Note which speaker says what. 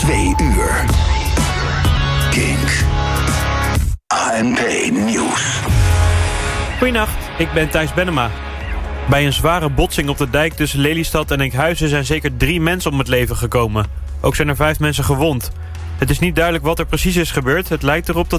Speaker 1: 2 uur. Kink. ANP Nieuws.
Speaker 2: Goedenacht, ik ben Thijs Bennema. Bij een zware botsing op de dijk tussen Lelystad en Enkhuizen zijn zeker 3 mensen om het leven gekomen. Ook zijn er 5 mensen gewond. Het is niet duidelijk wat er precies is gebeurd. Het lijkt erop dat